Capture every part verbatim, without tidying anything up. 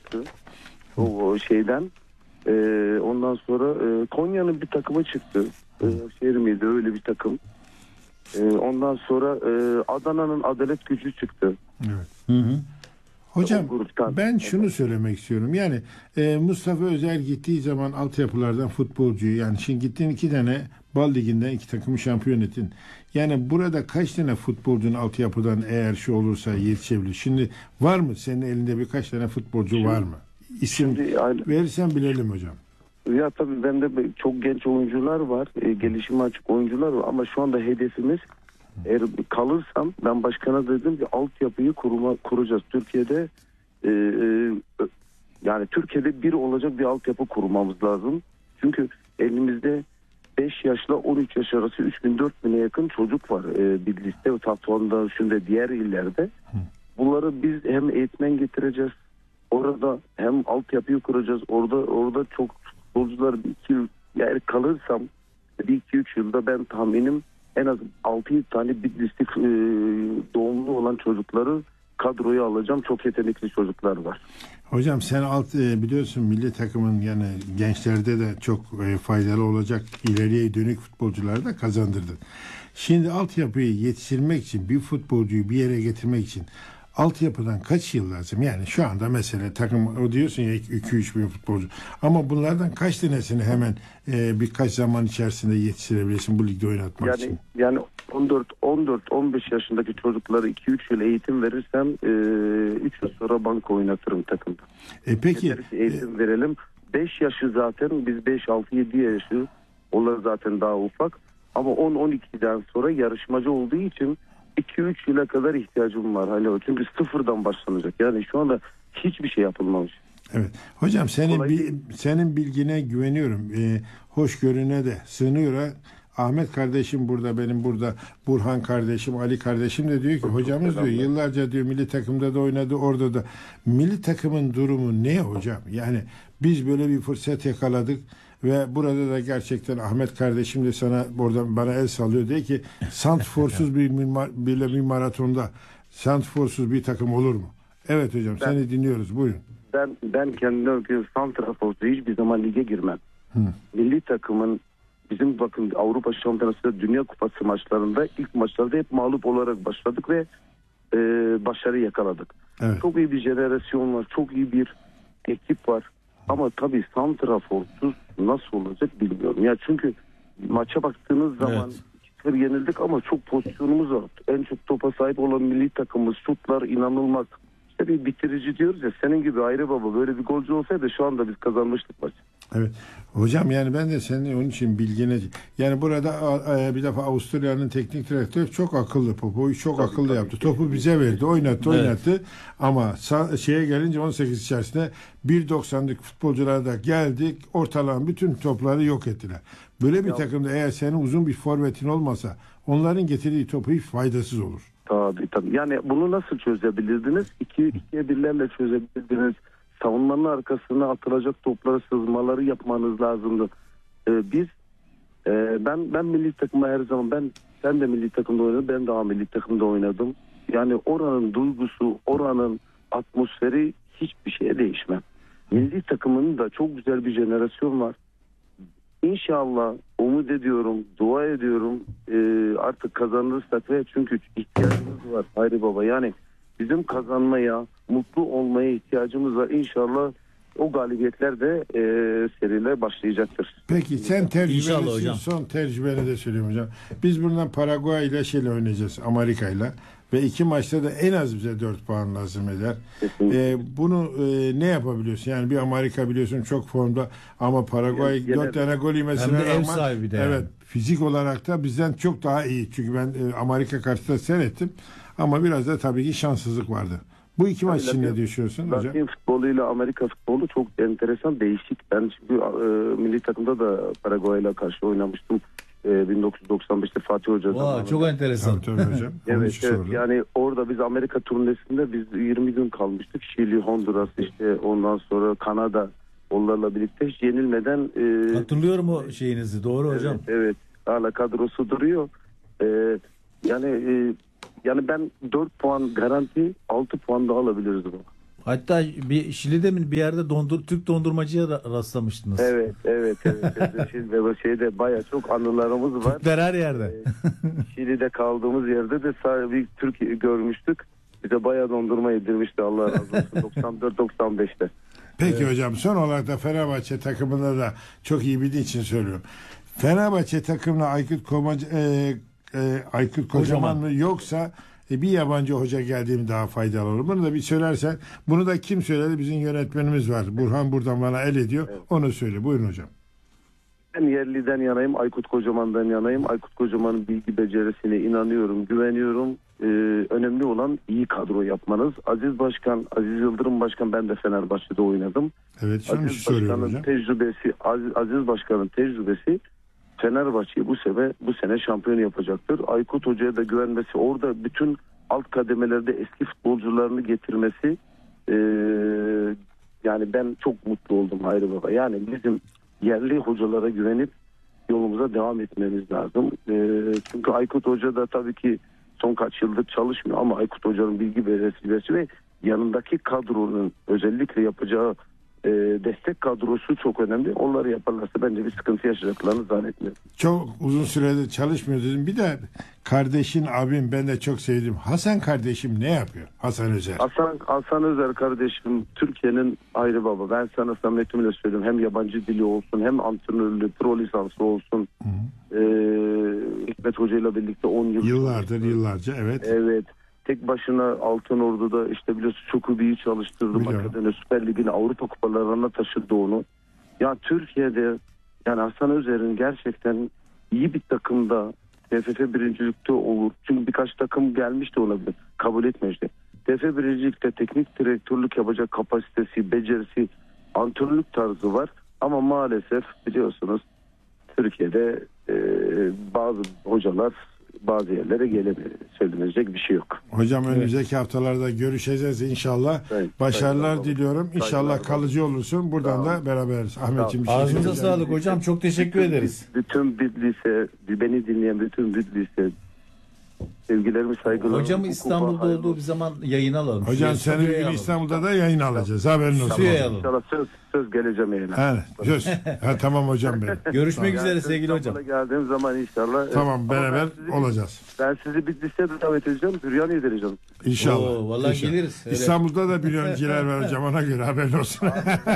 çıktı. O, o şeyden. E, ondan sonra e, Konya'nın bir takımı çıktı. E, şehir miydi öyle bir takım. E, ondan sonra e, Adana'nın Adalet Gücü çıktı. Evet. Hı hı. Hocam ben şunu söylemek istiyorum. Yani e, Mustafa Özer gittiği zaman altyapılardan futbolcuyu, yani şimdi gittin iki tane Bal Ligi'nden iki takımı şampiyon ettin. Yani burada kaç tane futbolcunun altyapıdan eğer şu olursa yetişebilir? Şimdi var mı senin elinde birkaç tane futbolcu şimdi, var mı? İsim şimdi, verirsen bilelim hocam. Ya tabii bende çok genç oyuncular var. E, gelişime açık oyuncular var ama şu anda hedefimiz, eğer kalırsam ben başkana dedim ki altyapıyı kurma, kuracağız. Türkiye'de e, e, yani Türkiye'de bir olacak bir altyapı kurmamız lazım. Çünkü elimizde beş yaşla on üç yaş arası üç bin dört bine yakın çocuk var. E, bir liste Tatvan'da, şunda diğer illerde. Bunları biz hem eğitmen getireceğiz. Orada hem altyapıyı kuracağız. Orada orada çok futbolcular iki, eğer kalırsam bir iki üç yılda ben tahminim en az altı yedi tane Bitlis'te e, doğumlu olan çocukları kadroya alacağım. Çok yetenekli çocuklar var. Hocam sen alt e, biliyorsun milli takımın yani gençlerde de çok e, faydalı olacak ileriye dönük futbolcuları da kazandırdın. Şimdi altyapıyı yetiştirmek için, bir futbolcuyu bir yere getirmek için altyapıdan kaç yıl lazım? Yani şu anda mesela takım o diyorsun ya iki üç bin futbolcu. Ama bunlardan kaç tanesini hemen e, birkaç zaman içerisinde yetiştirebilirsin bu ligde oynatmak yani, için? Yani on dört on beş yaşındaki çocuklara iki üç yıl eğitim verirsem üç e, yıl sonra banka oynatırım takımda. E peki. Eğitim e, verelim. beş yaşı zaten biz beş altı yedi yaşı. Onlar zaten daha ufak. Ama on on ikiden sonra yarışmacı olduğu için iki üç yıla kadar ihtiyacım var. Hani çünkü sıfırdan başlanacak. Yani şu anda hiçbir şey yapılmamış. Evet. Hocam senin bi, senin bilgine güveniyorum. Ee, hoşgörüne de sığınıyorum. Ahmet kardeşim burada, benim burada Burhan kardeşim, Ali kardeşim de diyor ki çok hocamız çok diyor yıllarca diyor milli takımda da oynadı, orada da. Milli takımın durumu ne hocam? Yani biz böyle bir fırsat yakaladık ve burada da gerçekten Ahmet kardeşim de sana buradan bana el sallıyor, diyor ki santrforsuz bir, bir, bir maratonda santrforsuz bir takım olur mu? Evet hocam ben, seni dinliyoruz, buyurun. Ben ben kendime öpüyorum, santrforsuz hiçbir zaman lige girmem. Hı. Milli takımın bizim bakın Avrupa Şampiyonası'nda, Dünya Kupası maçlarında ilk maçlarda hep mağlup olarak başladık ve e, başarı yakaladık. Evet. Çok iyi bir jenerasyon var, çok iyi bir ekip var. Ama tabii santraforsuz nasıl olacak bilmiyorum. Ya çünkü maça baktığınız zaman evet. yenildik ama çok pozisyonumuz var. En çok topa sahip olan milli takımımız, şutlar inanılmaz. İşte bir bitirici diyoruz ya, senin gibi ayrı baba böyle bir golcü olsaydı şu anda biz kazanmıştık maçı. Evet. Hocam yani ben de senin onun için bilgine, yani burada bir defa Avusturya'nın teknik direktörü çok akıllı, Popo'yu çok tabii, akıllı tabii, yaptı. Topu bize verdi, oynattı, evet. oynattı. Ama şeye gelince on sekiz içerisinde bir doksanlık futbolcular da geldik, ortalan bütün topları yok ettiler. Böyle bir ya. takımda eğer senin uzun bir forvetin olmasa onların getirdiği topu hiç faydasız olur. Tabii tabii. Yani bunu nasıl çözebilirdiniz? İki, ikiye birlerle çözebilirdiniz. Savunmanın arkasına atılacak topları, sızmaları yapmanız lazımdı. Ee, biz e, ben ben milli takıma her zaman, ben sen de milli takımda oynadın, ben daha milli takımda oynadım. Yani oranın duygusu, oranın atmosferi hiçbir şeye değişmem. Milli takımının da çok güzel bir jenerasyon var. İnşallah umut ediyorum, dua ediyorum. Ee, artık kazanırsak ve çünkü ihtiyacımız var Hayri Baba. Yani bizim kazanmaya, mutlu olmaya ihtiyacımız var. İnşallah o galibiyetler de e, seriyle başlayacaktır. Peki sen tecrübelisin, son tecrübeni de söyleyeyim hocam. Biz buradan Paraguay ile şeyle oynayacağız, Amerika ile. Ve iki maçta da en az bize dört puan lazım eder. Ee, bunu e, ne yapabiliyorsun? Yani bir Amerika biliyorsun çok formda ama Paraguay yani, dört tane gol yemesine rağmen evet, yani. Fizik olarak da bizden çok daha iyi. Çünkü ben e, Amerika karşısında seyrettim. Ama biraz da tabii ki şanssızlık vardı. Bu iki maç için ne düşünüyorsun hocam? Latin futboluyla Amerika futbolu çok enteresan, değişik. Ben çünkü e, milli takımda da Paraguay ile karşı oynamıştım. bin dokuz yüz doksan beşte Fatih Hoca wow, zamanında. Çok enteresan. Tabii, tabii hocam. evet, evet yani orada biz Amerika turnesinde biz yirmi gün kalmıştık. Şili, Honduras, işte ondan sonra Kanada, onlarla birlikte hiç yenilmeden. E, Hatırlıyorum o şeyinizi, doğru evet, hocam. Evet, hala kadrosu duruyor. E, yani e, yani ben dört puan garanti, altı puan da alabiliriz bu. Hatta bir Şili'de mi bir yerde dondur Türk dondurmacıya ra- rastlamıştınız. Evet, evet, evet. Şimdi bu şeyde bayağı çok anılarımız var. Türkler her yerde. Ee, Şili'de kaldığımız yerde de sadece bir Türk görmüştük. Bize bayağı dondurma yedirmişti, Allah razı olsun, doksan dört doksan beşte. Peki evet. Hocam, son olarak da Fenerbahçe takımında da çok iyi bildiği için söylüyorum. Fenerbahçe takımına Aykut Kocaman, e, e, Aykut Kocaman mı yoksa e, bir yabancı hoca geldiğim daha faydalı olur? Bunu da bir söylersen. Bunu da kim söyledi? Bizim yönetmenimiz var. Burhan buradan bana el ediyor. Evet. Onu söyle. Buyurun hocam. Ben yerliden yanayım, Aykut Kocaman'dan yanayım. Aykut Kocaman'ın bilgi becerisine inanıyorum, güveniyorum. Ee, önemli olan iyi kadro yapmanız. Aziz Başkan, Aziz Yıldırım Başkan, ben de Fenerbahçe'de oynadım. Evet, şunu Aziz Başkan'ın tecrübesi, Aziz, Aziz Başkan'ın tecrübesi Fenerbahçe'yi bu sene bu sene şampiyon yapacaktır. Aykut Hoca'ya da güvenmesi, orada bütün alt kademelerde eski futbolcularını getirmesi, ee, yani ben çok mutlu oldum Hayri Baba. Yani bizim yerli hocalara güvenip yolumuza devam etmemiz lazım. E, çünkü Aykut Hoca da tabii ki son kaç yıldır çalışmıyor ama Aykut Hoca'nın bilgi becerisi ve yanındaki kadronun özellikle yapacağı e, destek kadrosu çok önemli. Onları yaparlarsa bence bir sıkıntı yaşayacaklarını zannetmiyorum. Çok uzun süredir çalışmıyor dedim. Bir de kardeşin, abim, ben de çok sevdim. Hasan kardeşim ne yapıyor? Hasan Özer. Hasan, Hasan Özer kardeşim Türkiye'nin ayrı baba. Ben sana samimiyetimle söylüyorum. Hem yabancı dili olsun, hem antrenörlüğü, pro lisansı olsun. Hı hı. Ee, Hikmet Hoca ile birlikte on yıl. Yıllardır, yıllarca evet. Evet. Tek başına Altınordu'da işte biliyorsun Çukubi'yi çalıştırdı. Makedonya Süper Ligi'ni, Avrupa kupalarına taşıdı onu. Ya Türkiye'de yani Hasan Özer'in gerçekten iyi bir takımda T F F birincilikte olur. Çünkü birkaç takım gelmişti olabilir. Kabul etmemişti. T F F birincilikte teknik direktörlük yapacak kapasitesi, becerisi, antrenörlük tarzı var. Ama maalesef biliyorsunuz Türkiye'de e, bazı hocalar bazı yerlere gelemiyor. Söylenecek bir şey yok. Hocam önümüzdeki evet. haftalarda görüşeceğiz inşallah. Evet, başarılar evet, diliyorum. İnşallah evet, kalıcı olursun. Buradan tamam. da beraberiz. Ahmetciğim bir şey Ağzınıza sağlık hocam. Çok teşekkür bütün, ederiz. Bütün Bitlis'e, beni dinleyen bütün Bitlis'e sevgilerimi, saygılarımı. Hocamı İstanbul'da olduğu hayırlı bir zaman yayın alalım. Hocam senin bugün İstanbul'da da yayın alacağız. Haberin olsun. İnşallah söz, söz geleceğim yayına. Ha, söz. Ha, tamam hocam benim. Görüşmek tamam. üzere yani sevgili hocam. Geldiğim zaman inşallah. Tamam, beraber ben sizi, olacağız. Ben sizi Bitlis'e de davet edeceğim. Büryan yedireceğim. İnşallah. Oo, vallahi İnşallah. Geliriz. Öyle. İstanbul'da da büryanciler var hocam, ona göre haberin olsun.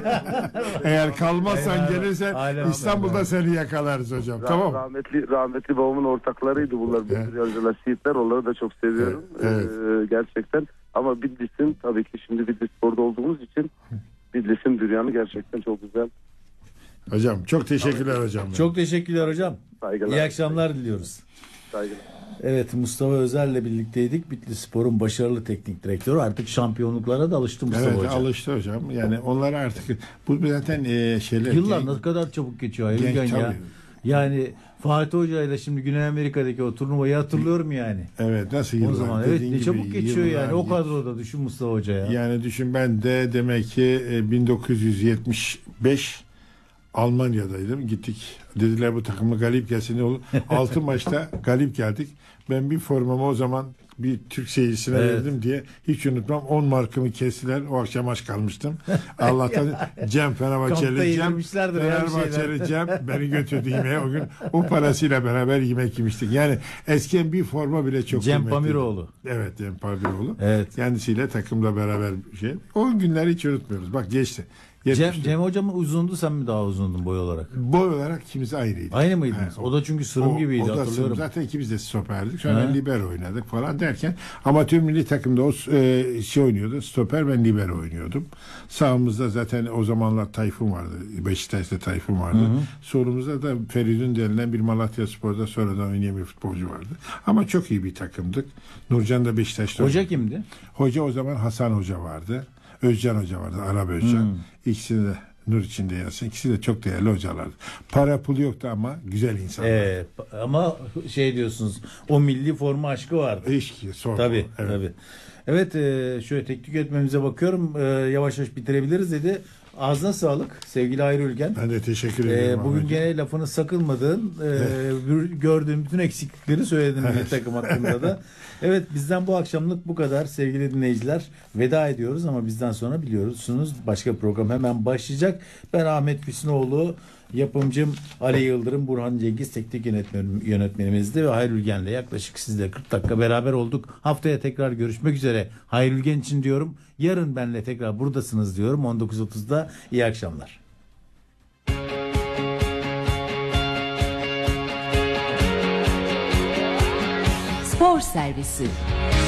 Eğer kalmazsan aynen, gelirsen aynen, İstanbul'da aynen. Seni yakalarız hocam. Rah- tamam. Rahmetli rahmetli babamın ortaklarıydı bunlar. Evet. Büryancılar, Siirtler, onları da çok seviyorum. Evet. Ee, gerçekten. Ama Bitlis'in tabii ki şimdi Bitlis Spor'da olduğumuz için Bitlis'in büryanı gerçekten çok güzel. Hocam çok teşekkürler Tabii. hocam. Çok teşekkürler hocam. Saygılar. İyi akşamlar diliyoruz. Saygılar. Evet, Mustafa Özer'le birlikteydik. Bitlis Spor'un başarılı teknik direktörü. Artık şampiyonluklara da alıştı Mustafa evet, Hoca. Evet alıştı hocam. Yani onlar artık bu zaten e, şeyler. Yıllar ne kadar çabuk geçiyor. Genç, ya. Yani Fatih Hoca ile şimdi Güney Amerika'daki o turnuvayı hatırlıyorum yani. Evet, nasıl yıllar. O zaman evet ne çabuk geçiyor yani. O kadroda düşün Mustafa Hoca ya. Yani düşün, ben de demek ki bin dokuz yüz yetmiş beş Almanya'daydım. Gittik. Dediler bu takımı galip gelsin. olur. altı maçta galip geldik. Ben bir formamı o zaman bir Türk seyircisine evet. verdim diye hiç unutmam. on markımı kestiler. O akşam aç kalmıştım. Allah'tan Cem Fenerbahçeli Cem Fenerbahçeli Cem beni götürdü yemeğe o gün. O parasıyla beraber yemek yemiştik. Yani eskiden bir forma bile çok Cem Pamiroğlu. Evet, Cem Pamiroğlu. Evet. Kendisiyle takımla beraber şey. O günleri hiç unutmuyoruz. Bak geçti. Cem, Cem hocam uzundu, sen mi daha uzundun boy olarak? Boy olarak ikimiz aynıydı. Aynı mıydınız? O, o da çünkü sırım o, gibiydi, o da hatırlıyorum. Sırım. Zaten ikimiz de stoperdik. Sonra libero oynadık falan derken amatör milli takımda o e, şey oynuyordu. Stoper, ben libero oynuyordum. Sağımızda zaten o zamanlar Tayfun vardı. Beşiktaş'ta Tayfun vardı. Hı hı. Solumuzda da Feridun denilen bir Malatyaspor'da sonradan oynayan bir futbolcu vardı. Ama çok iyi bir takımdık. Nurcan da Beşiktaş'ta Hoca oynadı. kimdi? Hoca o zaman Hasan Hoca vardı. Özcan Hoca vardı, Arap Özcan. Hmm. İkisini de nur içinde yatsın. İkisi de çok değerli hocalardı. Para pulu yoktu ama güzel insanlar. Ee, ama şey diyorsunuz, o milli forma aşkı vardı. Eşki, sorma. Tabii, evet. tabii. Evet, e, şöyle teknik yönetmemize bakıyorum. E, yavaş yavaş bitirebiliriz dedi. Ağzına sağlık sevgili Hayri Ülgen. Ben de teşekkür ederim. Ee, bugün gene lafını sakınmadığın, e, gördüğün bütün eksiklikleri söyledin bir takım hakkında da. Evet, bizden bu akşamlık bu kadar sevgili dinleyiciler. Veda ediyoruz ama bizden sonra biliyorsunuz başka program hemen başlayacak. Ben Ahmet Füsunoğlu, yapımcım Ali Yıldırım, Burhan Cengiz teknik yönetmenim, yönetmenimizdi ve Hayri Ülgen'le yaklaşık sizle kırk dakika beraber olduk. Haftaya tekrar görüşmek üzere. Hayri Ülgen için diyorum. Yarın benle tekrar buradasınız diyorum. on dokuz otuzda iyi akşamlar. Spor Servisi